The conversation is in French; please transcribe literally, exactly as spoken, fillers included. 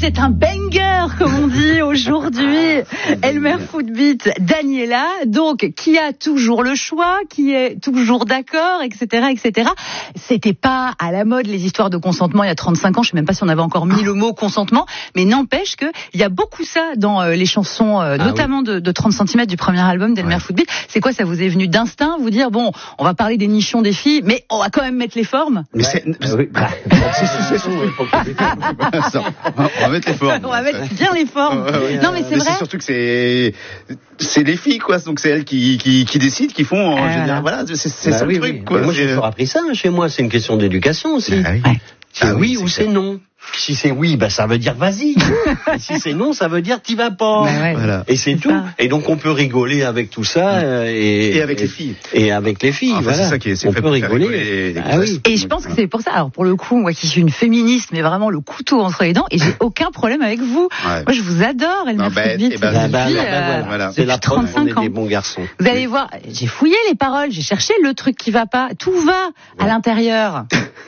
c'est un banger, comme on dit aujourd'hui. Elmer Footbeat, Daniela, donc, qui a toujours le choix, qui est toujours d'accord, et cetera, et cetera. C'était pas à la mode, les histoires de consentement, il y a trente-cinq ans. Je sais même pas si on avait encore mis le mot consentement, mais n'empêche que il y a beaucoup ça dans euh, les chansons, euh, ah, notamment oui. de, de trente centimètres du premier album d'Elmer ouais. Footbeat. C'est quoi, ça vous est venu d'instinct, vous dire, bon, on va parler des nichons des filles, mais on va quand même mettre les formes? Mais c'est... Oui. On va mettre les formes. On va mettre bien les formes. Ouais, ouais, non, mais c'est mais vrai. C'est surtout que c'est, c'est les filles, quoi. Donc c'est elles qui, qui, qui décident, qui font, en euh, général. Voilà, c'est, c'est bah, ça oui, le truc, oui. quoi. Moi, j'ai toujours appris ça, chez moi. C'est une question d'éducation aussi. Ah, oui. Ouais. C'est ah, oui, oui ou c'est clair. non. Si c'est oui, bah ça veut dire vas-y. Et si c'est non, ça veut dire t'y vas pas. Bah ouais, voilà. Et c'est, c'est tout. Ça. Et donc on peut rigoler avec tout ça euh, et, et avec et, les filles. Et avec les filles. Enfin, voilà. C'est ça qui est. C'est on fait peut rigoler. rigoler les, ah, oui. Et je pense que c'est pour ça. Alors pour le coup, moi qui suis une féministe, mais vraiment le couteau entre les dents, et j'ai aucun problème avec vous. Ouais. Moi je vous adore, Elmer Footbeat. Bah, bah, bah, euh, voilà. C'est la preuve qu'on est des bons garçons. Vous allez voir, j'ai fouillé les paroles, j'ai cherché le truc qui va pas. Tout va à l'intérieur.